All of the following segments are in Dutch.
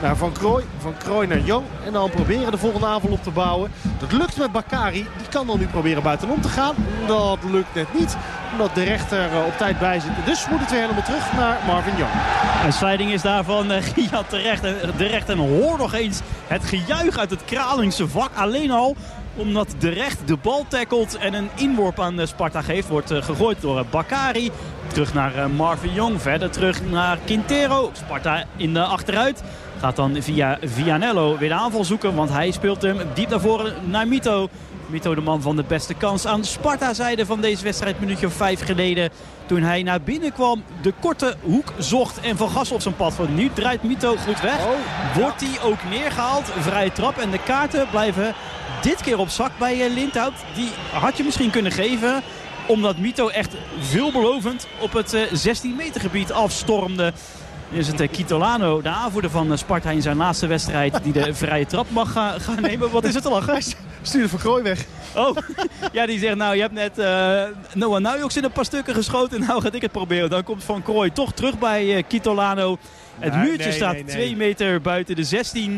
naar Van Krooij naar Young. En dan proberen de volgende aanval op te bouwen. Dat lukt met Bakary. Die kan dan nu proberen buitenom te gaan. Dat lukt net niet. Omdat de rechter op tijd bij zit. Dus moet het weer helemaal terug naar Marvin Young. Een slijding is daar van Gian de rechter. En hoor nog eens het gejuich uit het Kralingse vak. Alleen al omdat de recht de bal tackelt en een inworp aan Sparta geeft. Wordt gegooid door Bakary. Terug naar Marvin Young. Verder terug naar Quintero. Sparta in de achteruit. Gaat dan via Vianello weer de aanval zoeken. Want hij speelt hem diep naar voren naar Mito. Mito, de man van de beste kans aan Sparta-zijde van deze wedstrijd. Minuutje of 5 geleden. Toen hij naar binnen kwam, de korte hoek zocht en Van Gassel op zijn pad. Van nu draait Mito goed weg. Wordt hij ook neergehaald. Vrije trap en de kaarten blijven dit keer op zak bij Lindhout. Die had je misschien kunnen geven. Omdat Mito echt veelbelovend op het 16 meter gebied afstormde. Is het Kitolano, de aanvoerder van Sparta in zijn laatste wedstrijd, die de vrije trap mag gaan nemen. Wat is het te lachen? Stuur Van Krooij weg. Oh, ja, die zegt nou, je hebt net Noah Naujoks in een paar stukken geschoten. Nou ga ik het proberen. Dan komt Van Krooij toch terug bij Kitolano. Het muurtje staat 2 meter buiten de 16.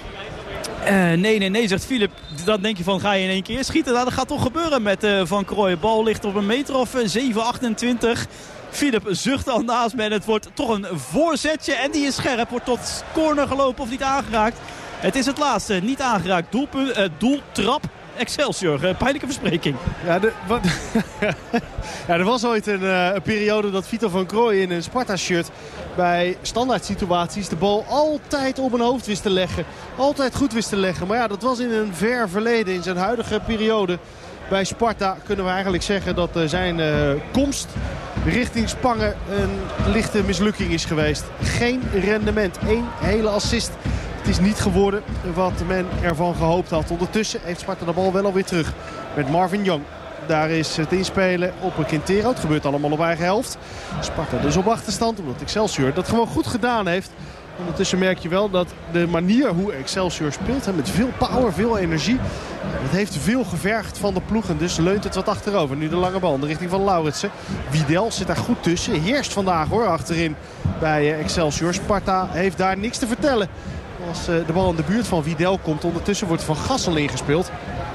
Nee, zegt Philip. Dan denk je van, ga je in één keer schieten? Nou, dat gaat toch gebeuren met Van Krooij. Bal ligt op een meter of 7,28. Philip zucht al naast me en het wordt toch een voorzetje. En die is scherp, wordt tot corner gelopen of niet aangeraakt. Het is het laatste, niet aangeraakt. Doeltrap. Excelsior, pijnlijke verspreking. Ja, er was ooit een periode dat Vito van Krooij in een Sparta-shirt bij standaard situaties de bal altijd op een hoofd wist te leggen. Altijd goed wist te leggen. Maar ja, dat was in een ver verleden. In zijn huidige periode bij Sparta kunnen we eigenlijk zeggen dat zijn komst richting Spangen een lichte mislukking is geweest. Geen rendement. 1 hele assist. Het is niet geworden wat men ervan gehoopt had. Ondertussen heeft Sparta de bal wel alweer terug met Marvin Young. Daar is het inspelen op een Quintero. Het gebeurt allemaal op eigen helft. Sparta dus op achterstand omdat Excelsior dat gewoon goed gedaan heeft. Ondertussen merk je wel dat de manier hoe Excelsior speelt, met veel power, veel energie, dat heeft veel gevergd van de ploeg. En dus leunt het wat achterover. Nu de lange bal in de richting van Lauritsen. Widel zit daar goed tussen. Heerst vandaag hoor achterin bij Excelsior. Sparta heeft daar niks te vertellen. Als de bal in de buurt van Widel komt. Ondertussen wordt Van Gassel ingespeeld.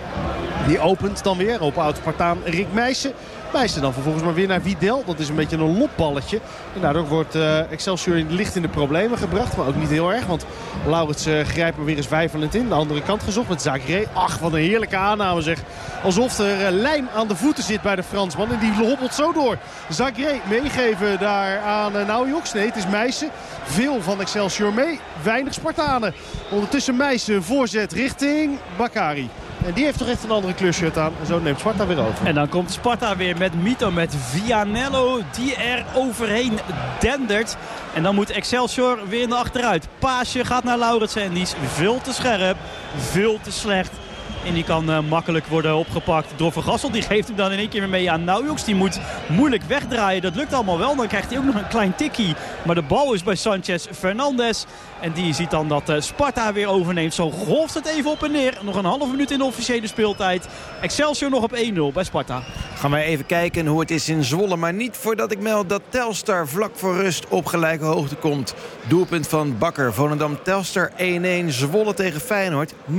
Die opent dan weer op oud-Spartaan Rick Meijsen. Meijsen dan vervolgens maar weer naar Widel. Dat is een beetje een lopballetje. En daardoor wordt Excelsior licht in de problemen gebracht. Maar ook niet heel erg. Want Laurits grijpt er weer eens weifelend in. De andere kant gezocht met Zagré. Ach, wat een heerlijke aanname zeg. Alsof er lijm aan de voeten zit bij de Fransman. En die hobbelt zo door. Zagré meegeven daar aan Naujoks. Nee, het is Meijsen. Veel van Excelsior mee. Weinig Spartanen. Ondertussen Meijsen voorzet richting Bakary. En die heeft toch echt een andere kleurshirt aan. En zo neemt Sparta weer over. En dan komt Sparta weer met Mito, met Vianello. Die er overheen dendert. En dan moet Excelsior weer naar achteruit. Paasje gaat naar Lauritsen. En die is veel te scherp. Veel te slecht. En die kan makkelijk worden opgepakt door Van Gassel. Die geeft hem dan in één keer weer mee aan Naujoks. Die moet moeilijk wegdraaien. Dat lukt allemaal wel. Dan krijgt hij ook nog een klein tikkie. Maar de bal is bij Sanchez Fernandes. En die ziet dan dat Sparta weer overneemt. Zo golft het even op en neer. Nog een halve minuut in de officiële speeltijd. Excelsior nog op 1-0 bij Sparta. Gaan wij even kijken hoe het is in Zwolle. Maar niet voordat ik meld dat Telstar vlak voor rust op gelijke hoogte komt. Doelpunt van Bakker. Volendam Telstar 1-1. Zwolle tegen Feyenoord 0-0.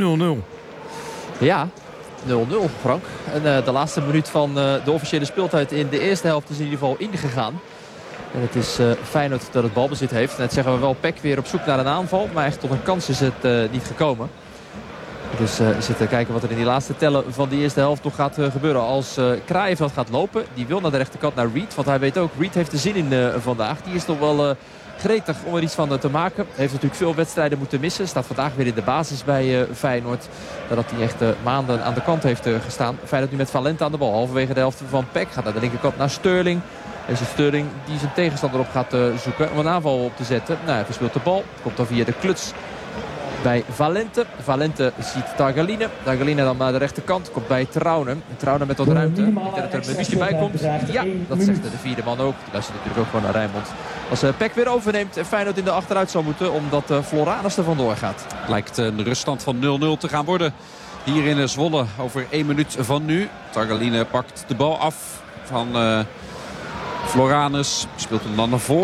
Ja, 0-0 Frank. En de laatste minuut van de officiële speeltijd in de eerste helft is in ieder geval ingegaan. En het is Feyenoord dat het balbezit heeft. Net zeggen we wel, PEC weer op zoek naar een aanval. Maar echt tot een kans is het niet gekomen. Dus zitten kijken wat er in die laatste tellen van die eerste helft nog gaat gebeuren. Als Kraaienveld gaat lopen, die wil naar de rechterkant naar Reed. Want hij weet ook, Reed heeft er zin in vandaag. Die is toch wel gretig om er iets van te maken. Heeft natuurlijk veel wedstrijden moeten missen. Staat vandaag weer in de basis bij Feyenoord. Nadat hij echt maanden aan de kant heeft gestaan. Feyenoord nu met Valente aan de bal. Halverwege de helft van PEC. Gaat naar de linkerkant naar Sterling. Deze Sterling die zijn tegenstander op gaat zoeken om een aanval op te zetten. Nou, hij verspeelt de bal. Komt dan via de kluts bij Valente. Valente ziet Targaline. Targaline dan naar de rechterkant. Komt bij Trauner. Trauner met wat ruimte. Niet dat er een minuutje bij komt. Ja, dat zegt de vierde man ook. Die luistert natuurlijk ook gewoon naar Rijnmond. Als PEC weer overneemt en Feyenoord in de achteruit zal moeten. Omdat Floranus er vandoor gaat. Lijkt een ruststand van 0-0 te gaan worden. Hier in Zwolle over 1 minuut van nu. Targaline pakt de bal af van Floranus. Speelt hem dan naar voren.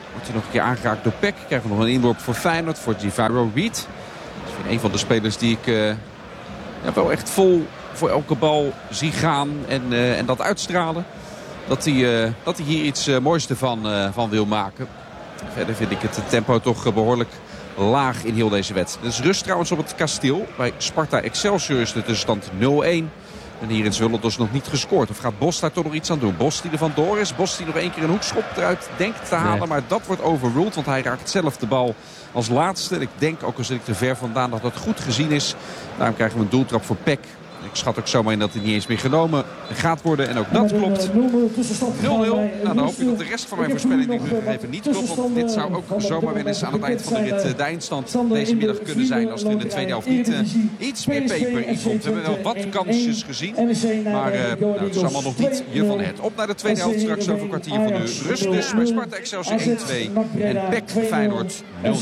Wordt hij nog een keer aangeraakt door Peck. Krijgen we nog een inworp voor Feyenoord, voor Javiro Reed. Dat is een van de spelers die ik wel echt vol voor elke bal zie gaan en dat uitstralen. Dat hij hier iets moois van wil maken. Verder vind ik het tempo toch behoorlijk laag in heel deze wedstrijd. Het is rust trouwens op het Kasteel. Bij Sparta Excelsior is de tussenstand 0-1. En hier in Zwolle dus nog niet gescoord. Of gaat Bos daar toch nog iets aan doen? Bos die er vandoor is. Bos die nog één keer een hoekschop eruit denkt te halen. Nee. Maar dat wordt overruled. Want hij raakt zelf de bal als laatste. Ik denk, ook al zit ik te ver vandaan, dat dat goed gezien is. Daarom krijgen we een doeltrap voor Peck. Ik schat ook zomaar in dat hij niet eens meer genomen gaat worden. En ook dat klopt. 0-0. Nou, dan hoop ik dat de rest van mijn voorspelling nu even niet klopt. Want dit zou ook zomaar wel eens aan het eind van de rit de eindstand deze middag kunnen zijn. Als er in de tweede helft niet iets meer peper in komt. We hebben wel wat kansjes gezien. Maar het is allemaal nog niet hiervan het. Op naar de tweede helft straks over een kwartier van de rust. Dus bij Sparta Excelsior 1-2. En Peck Feyenoord 0-0.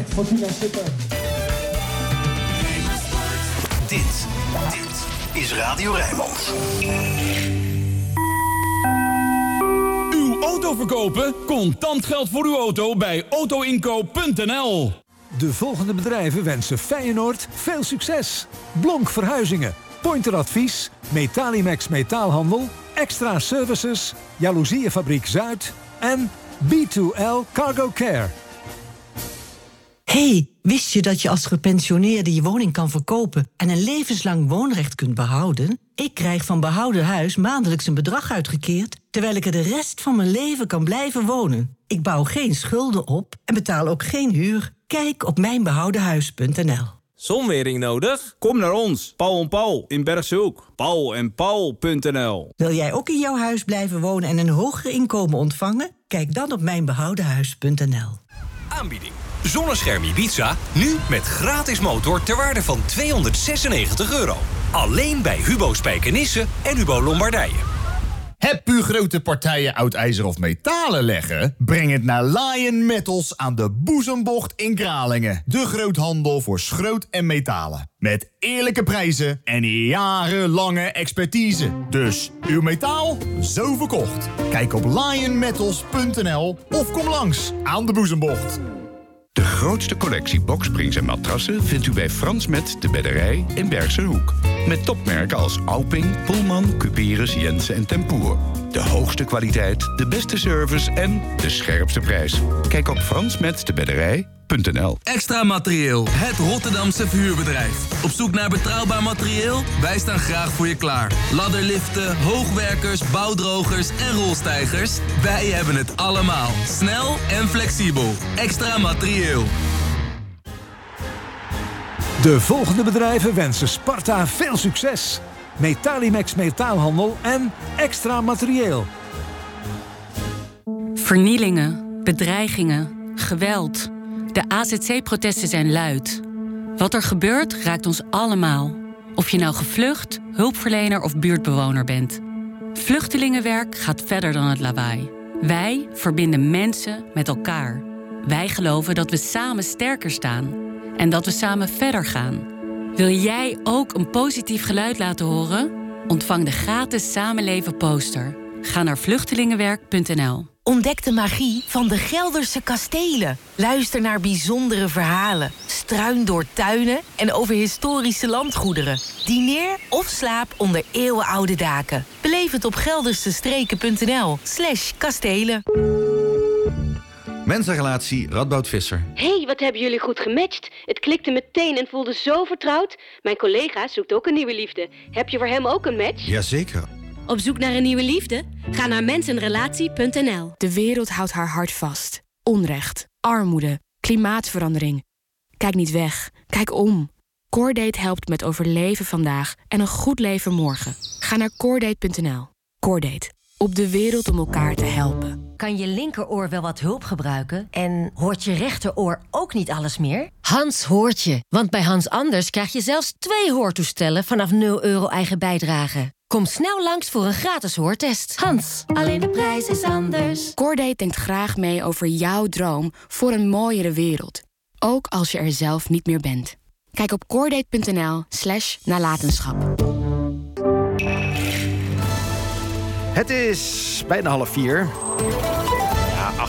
Dit is Radio Rijnmond. Uw auto verkopen? Contant geld voor uw auto bij autoinkoop.nl. De volgende bedrijven wensen Feyenoord veel succes. Blonk Verhuizingen, Pointer Advies, Metalimax Metaalhandel, Extra Services, Jaloezieënfabriek Zuid en B2L Cargo Care. Hey, wist je dat je als gepensioneerde je woning kan verkopen en een levenslang woonrecht kunt behouden? Ik krijg van Behouden Huis maandelijks een bedrag uitgekeerd, terwijl ik er de rest van mijn leven kan blijven wonen. Ik bouw geen schulden op en betaal ook geen huur. Kijk op mijnbehoudenhuis.nl. Zonwering nodig? Kom naar ons, Paul en Paul in Bergshoek. paulenpaul.nl. Wil jij ook in jouw huis blijven wonen en een hoger inkomen ontvangen? Kijk dan op mijnbehoudenhuis.nl. Aanbieding. Zonnescherm Ibiza, nu met gratis motor ter waarde van €296. Alleen bij Hubo Spijkenisse en Hubo Lombardije. Heb u grote partijen oud ijzer of metalen leggen? Breng het naar Lion Metals aan de Boezembocht in Kralingen. De groothandel voor schroot en metalen. Met eerlijke prijzen en jarenlange expertise. Dus uw metaal, zo verkocht. Kijk op lionmetals.nl of kom langs aan de Boezembocht. De grootste collectie boksprings en matrassen vindt u bij Frans Met de Bedderij in Bergse Hoek. Met topmerken als Alping, Pullman, Cuperus, Jensen en Tempoer. De hoogste kwaliteit, de beste service en de scherpste prijs. Kijk op fransmetdebedderij.nl. Extra Materieel, het Rotterdamse verhuurbedrijf. Op zoek naar betrouwbaar materieel? Wij staan graag voor je klaar. Ladderliften, hoogwerkers, bouwdrogers en rolstijgers. Wij hebben het allemaal. Snel en flexibel. Extra Materieel. De volgende bedrijven wensen Sparta veel succes. Metalimax Metaalhandel en Extra Materieel. Vernielingen, bedreigingen, geweld. De AZC-protesten zijn luid. Wat er gebeurt raakt ons allemaal. Of je nou gevlucht, hulpverlener of buurtbewoner bent. Vluchtelingenwerk gaat verder dan het lawaai. Wij verbinden mensen met elkaar. Wij geloven dat we samen sterker staan. En dat we samen verder gaan. Wil jij ook een positief geluid laten horen? Ontvang de gratis Samenleven poster. Ga naar vluchtelingenwerk.nl. Ontdek de magie van de Gelderse kastelen. Luister naar bijzondere verhalen. Struin door tuinen en over historische landgoederen. Dineer of slaap onder eeuwenoude daken. Beleef het op geldersestreken.nl/kastelen. Mensenrelatie Radboud Visser. Hey, wat hebben jullie goed gematcht. Het klikte meteen en voelde zo vertrouwd. Mijn collega zoekt ook een nieuwe liefde. Heb je voor hem ook een match? Jazeker. Op zoek naar een nieuwe liefde? Ga naar mensenrelatie.nl. De wereld houdt haar hart vast. Onrecht, armoede, klimaatverandering. Kijk niet weg, kijk om. Coredate helpt met overleven vandaag en een goed leven morgen. Ga naar coredate.nl. Coredate. Op de wereld om elkaar te helpen. Kan je linkeroor wel wat hulp gebruiken? En hoort je rechteroor ook niet alles meer? Hans hoort je. Want bij Hans Anders krijg je zelfs 2 hoortoestellen vanaf €0 eigen bijdrage. Kom snel langs voor een gratis hoortest. Hans, alleen de prijs is anders. Coredate denkt graag mee over jouw droom voor een mooiere wereld. Ook als je er zelf niet meer bent. Kijk op coredate.nl/nalatenschap. Het is bijna 3:30. Ja, 8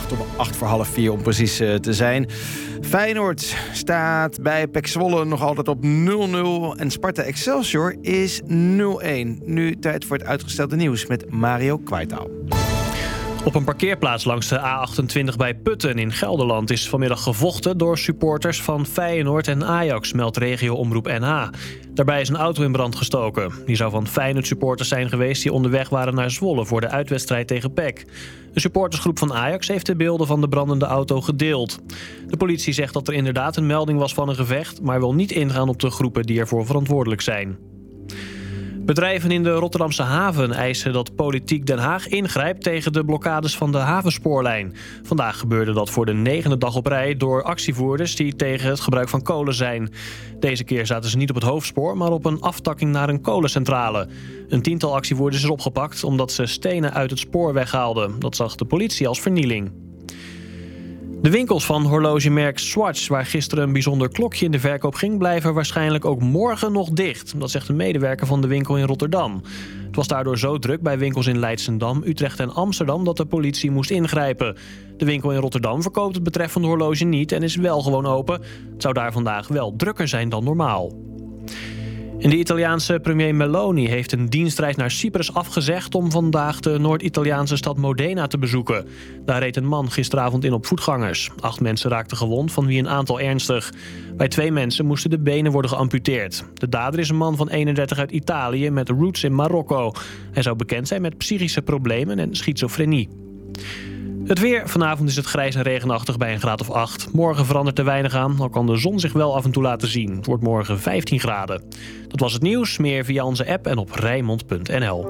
om 3:08 om precies te zijn. Feyenoord staat bij PEC Zwolle nog altijd op 0-0. En Sparta Excelsior is 0-1. Nu tijd voor het uitgestelde nieuws met Mario Kwijtaal. Op een parkeerplaats langs de A28 bij Putten in Gelderland is vanmiddag gevochten door supporters van Feyenoord en Ajax, meldt regio-omroep NH. Daarbij is een auto in brand gestoken. Die zou van Feyenoord supporters zijn geweest die onderweg waren naar Zwolle voor de uitwedstrijd tegen PEC. Een supportersgroep van Ajax heeft de beelden van de brandende auto gedeeld. De politie zegt dat er inderdaad een melding was van een gevecht, maar wil niet ingaan op de groepen die ervoor verantwoordelijk zijn. Bedrijven in de Rotterdamse haven eisen dat politiek Den Haag ingrijpt tegen de blokkades van de havenspoorlijn. Vandaag gebeurde dat voor de 9e dag op rij door actievoerders die tegen het gebruik van kolen zijn. Deze keer zaten ze niet op het hoofdspoor, maar op een aftakking naar een kolencentrale. Een 10-tal actievoerders is opgepakt omdat ze stenen uit het spoor weghaalden. Dat zag de politie als vernieling. De winkels van horlogemerk Swatch, waar gisteren een bijzonder klokje in de verkoop ging, blijven waarschijnlijk ook morgen nog dicht. Dat zegt een medewerker van de winkel in Rotterdam. Het was daardoor zo druk bij winkels in Leidschendam, Utrecht en Amsterdam dat de politie moest ingrijpen. De winkel in Rotterdam verkoopt het betreffende horloge niet en is wel gewoon open. Het zou daar vandaag wel drukker zijn dan normaal. En de Italiaanse premier Meloni heeft een dienstreis naar Cyprus afgezegd om vandaag de Noord-Italiaanse stad Modena te bezoeken. Daar reed een man gisteravond in op voetgangers. 8 mensen raakten gewond, van wie een aantal ernstig. Bij 2 mensen moesten de benen worden geamputeerd. De dader is een man van 31 uit Italië met roots in Marokko. Hij zou bekend zijn met psychische problemen en schizofrenie. Het weer. Vanavond is het grijs en regenachtig bij een graad of 8. Morgen verandert er weinig aan, al kan de zon zich wel af en toe laten zien. Het wordt morgen 15 graden. Dat was het nieuws. Meer via onze app en op Rijnmond.nl.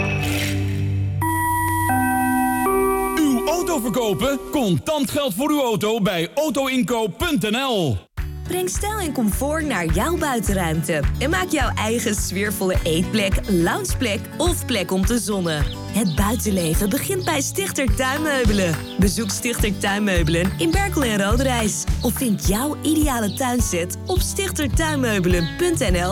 Uw auto verkopen? Contant geld voor uw auto bij autoinkoop.nl. Breng stijl en comfort naar jouw buitenruimte. En maak jouw eigen sfeervolle eetplek, loungeplek of plek om te zonnen. Het buitenleven begint bij Stichter Tuinmeubelen. Bezoek Stichter Tuinmeubelen in Berkel en Roderijs. Of vind jouw ideale tuinset op stichtertuinmeubelen.nl.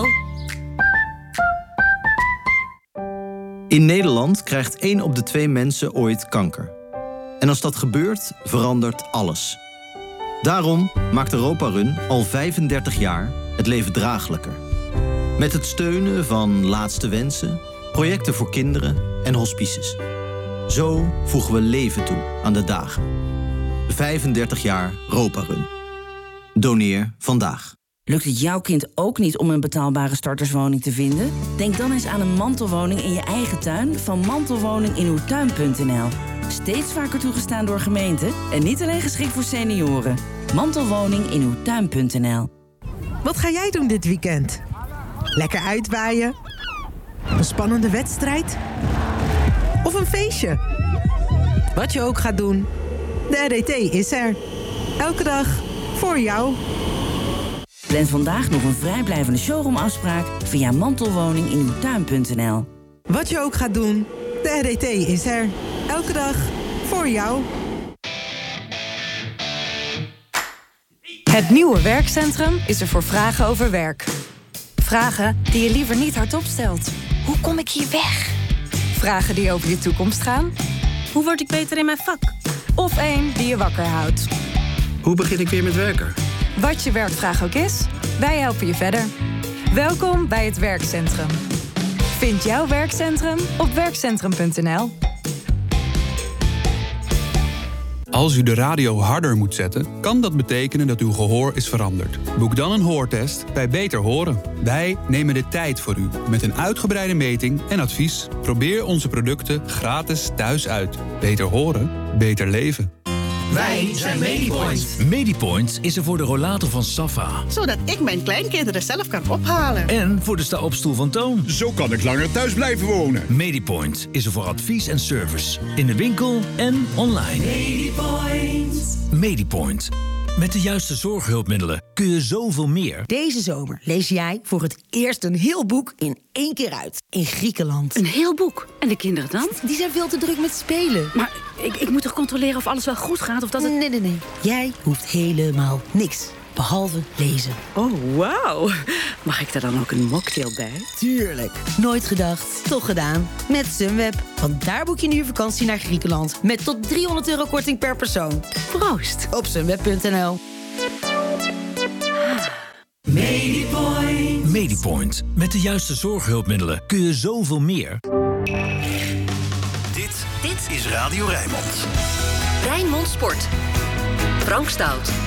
In Nederland krijgt 1 op de 2 mensen ooit kanker. En als dat gebeurt, verandert alles. Daarom maakt Europa Run al 35 jaar het leven draaglijker. Met het steunen van Laatste Wensen, projecten voor kinderen en hospices. Zo voegen we leven toe aan de dagen. 35 jaar Europa Run. Doneer vandaag. Lukt het jouw kind ook niet om een betaalbare starterswoning te vinden? Denk dan eens aan een mantelwoning in je eigen tuin van mantelwoninginuwtuin.nl. Steeds vaker toegestaan door gemeenten en niet alleen geschikt voor senioren. Mantelwoninginuwtuin.nl. Wat ga jij doen dit weekend? Lekker uitwaaien? Een spannende wedstrijd? Of een feestje? Wat je ook gaat doen, de RDT is er. Elke dag voor jou. Plan vandaag nog een vrijblijvende showroomafspraak via mantelwoninginuwtuin.nl. Wat je ook gaat doen, de RDT is er. Elke dag voor jou. Het nieuwe werkcentrum is er voor vragen over werk. Vragen die je liever niet hardop stelt. Hoe kom ik hier weg? Vragen die over je toekomst gaan. Hoe word ik beter in mijn vak? Of één die je wakker houdt. Hoe begin ik weer met werken? Wat je werkvraag ook is, wij helpen je verder. Welkom bij het werkcentrum. Vind jouw werkcentrum op werkcentrum.nl. Als u de radio harder moet zetten, kan dat betekenen dat uw gehoor is veranderd. Boek dan een hoortest bij Beter Horen. Wij nemen de tijd voor u met een uitgebreide meting en advies. Probeer onze producten gratis thuis uit. Beter horen, beter leven. Wij zijn Medipoint. Medipoint is er voor de rollator van Safa. Zodat ik mijn kleinkinderen zelf kan ophalen. En voor de sta-opstoel van Toon. Zo kan ik langer thuis blijven wonen. Medipoint is er voor advies en service. In de winkel en online. Medipoint. Medipoint. Met de juiste zorghulpmiddelen kun je zoveel meer. Deze zomer lees jij voor het eerst een heel boek in 1 keer uit. In Griekenland. Een heel boek? En de kinderen dan? Die zijn veel te druk met spelen. Maar ik moet toch controleren of alles wel goed gaat? Of dat het... Nee. Jij hoeft helemaal niks. Behalve lezen. Oh, wauw. Mag ik daar dan ook een mocktail bij? Tuurlijk. Nooit gedacht, toch gedaan. Met Sunweb. Want daar boek je nu je vakantie naar Griekenland. Met tot €300 korting per persoon. Proost. Op sunweb.nl. Medipoint. Medipoint. Met de juiste zorghulpmiddelen kun je zoveel meer. Dit is Radio Rijnmond. Rijnmond Sport. Frank Stout.